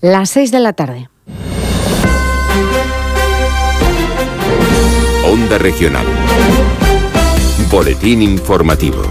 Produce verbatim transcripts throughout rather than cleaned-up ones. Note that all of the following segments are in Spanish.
Las seis de la tarde. Onda Regional. Boletín informativo.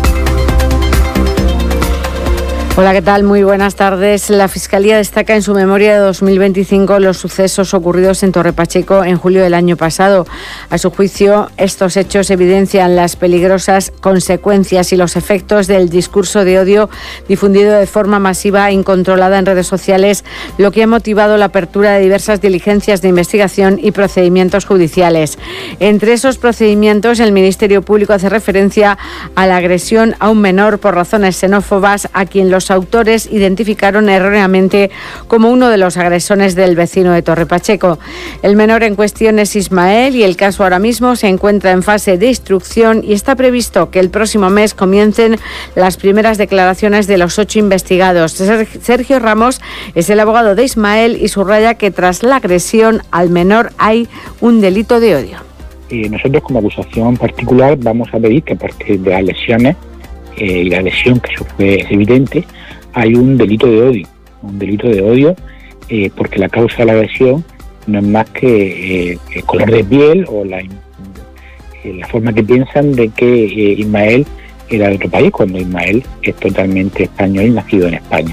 Hola, ¿qué tal? Muy buenas tardes. La Fiscalía destaca en su memoria de dos mil veinticinco los sucesos ocurridos en Torre Pacheco en julio del año pasado. A su juicio, estos hechos evidencian las peligrosas consecuencias y los efectos del discurso de odio difundido de forma masiva e incontrolada en redes sociales, lo que ha motivado la apertura de diversas diligencias de investigación y procedimientos judiciales. Entre esos procedimientos, el Ministerio Público hace referencia a la agresión a un menor por razones xenófobas, a quien los autores identificaron erróneamente como uno de los agresores del vecino de Torre Pacheco. El menor en cuestión es Ismael y el caso ahora mismo se encuentra en fase de instrucción y está previsto que el próximo mes comiencen las primeras declaraciones de los ocho investigados. Sergio Ramos es el abogado de Ismael y subraya que tras la agresión al menor hay un delito de odio. Y nosotros como acusación particular vamos a pedir que a partir de las lesiones eh, y la lesión, que eso fue evidente, hay un delito de odio, un delito de odio eh, porque la causa de la agresión no es más que eh, el color de piel o la, eh, la forma que piensan de que eh, Ismael era de otro país, cuando Ismael es totalmente español y nacido en España.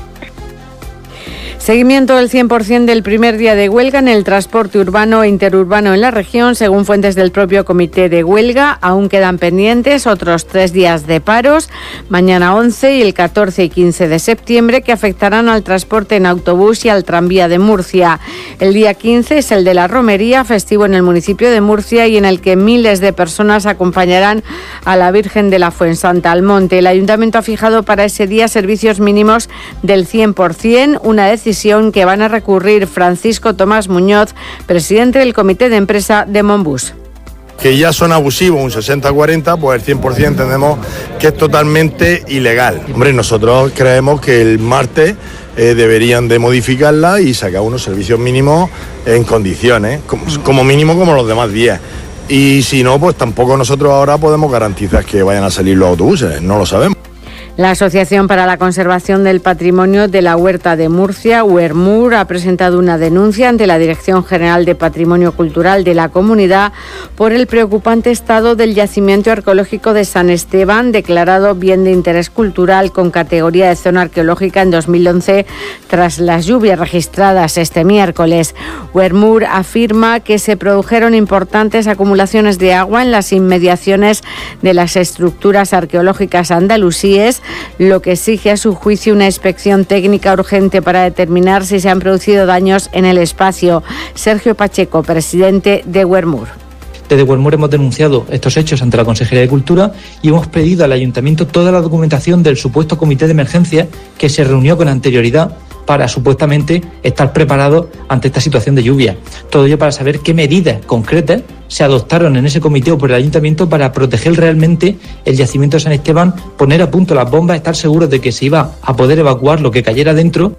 Seguimiento del cien por ciento del primer día de huelga en el transporte urbano e interurbano en la región, según fuentes del propio comité de huelga. Aún quedan pendientes otros tres días de paros, mañana once y el catorce y quince de septiembre, que afectarán al transporte en autobús y al tranvía de Murcia. El día quince es el de la romería, festivo en el municipio de Murcia y en el que miles de personas acompañarán a la Virgen de la Fuensanta al monte. El Ayuntamiento ha fijado para ese día servicios mínimos del cien por ciento, una decisión que van a recurrir. Francisco Tomás Muñoz, presidente del comité de empresa de Monbus. Que ya son abusivos, un sesenta cuarenta, pues el cien por ciento entendemos que es totalmente ilegal. Hombre, nosotros creemos que el martes eh, deberían de modificarla y sacar unos servicios mínimos en condiciones, como, como mínimo como los demás días. Y si no, pues tampoco nosotros ahora podemos garantizar que vayan a salir los autobuses, no lo sabemos. La Asociación para la Conservación del Patrimonio de la Huerta de Murcia, Huermur, ha presentado una denuncia ante la Dirección General de Patrimonio Cultural de la comunidad por el preocupante estado del yacimiento arqueológico de San Esteban, declarado bien de interés cultural con categoría de zona arqueológica en dos mil once tras las lluvias registradas este miércoles. Huermur afirma que se produjeron importantes acumulaciones de agua en las inmediaciones de las estructuras arqueológicas andalusíes, lo que exige a su juicio una inspección técnica urgente para determinar si se han producido daños en el espacio. Sergio Pacheco, presidente de Huermur. Desde Huermur hemos denunciado estos hechos ante la Consejería de Cultura y hemos pedido al Ayuntamiento toda la documentación del supuesto comité de emergencia que se reunió con anterioridad para supuestamente estar preparados ante esta situación de lluvia. Todo ello para saber qué medidas concretas se adoptaron en ese comité o por el Ayuntamiento para proteger realmente el yacimiento de San Esteban, poner a punto las bombas, estar seguros de que se iba a poder evacuar lo que cayera dentro.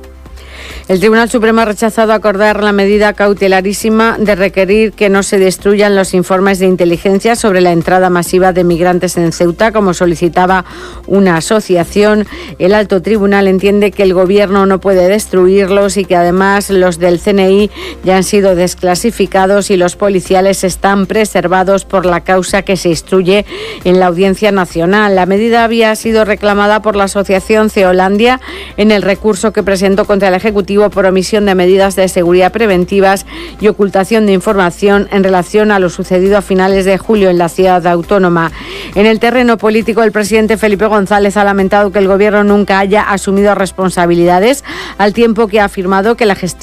El Tribunal Supremo ha rechazado acordar la medida cautelarísima de requerir que no se destruyan los informes de inteligencia sobre la entrada masiva de migrantes en Ceuta, como solicitaba una asociación. El alto tribunal entiende que el Gobierno no puede destruirlos y que además los del C N I ya han sido desclasificados y los policiales están preservados por la causa que se instruye en la Audiencia Nacional. La medida había sido reclamada por la asociación Ceolandia en el recurso que presentó contra el Ejecutivo por omisión de medidas de seguridad preventivas y ocultación de información en relación a lo sucedido a finales de julio en la ciudad autónoma. En el terreno político, el presidente Felipe González ha lamentado que el Gobierno nunca haya asumido responsabilidades, al tiempo que ha afirmado que la gestión